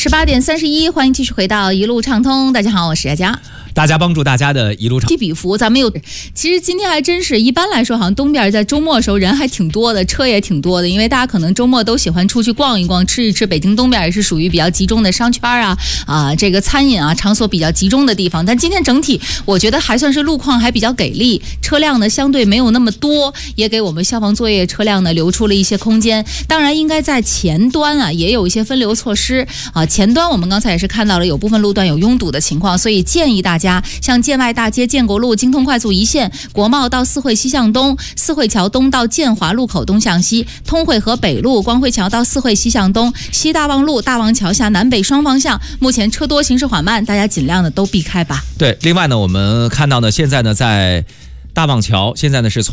18点31，欢迎继续回到一路畅通。大家好，我是佳佳。 大家帮助大家的一路畅通。比服，咱们有，其实今天还真是，一般来说，好像东边在周末的时候人还挺多的，车也挺多的，因为大家可能周末都喜欢出去逛一逛、吃一吃。北京东边也是属于比较集中的商圈这个餐饮场所比较集中的地方。但今天整体我觉得还算是路况还比较给力，车辆呢相对没有那么多，也给我们消防作业车辆呢留出了一些空间。当然，应该在前端也有一些分流措施前端我们刚才也是看到了有部分路段有拥堵的情况，所以建议大家像建外大街、建国路、京通快速一线、国贸到四惠西向东、四惠桥东到建华路口东向西、通惠河北路、光辉桥到四惠西向东、西大望路、大望桥下南北双方向，目前车多行驶缓慢，大家尽量的都避开吧。 对，另外呢，我们看到呢，现在呢在大望桥，现在呢是从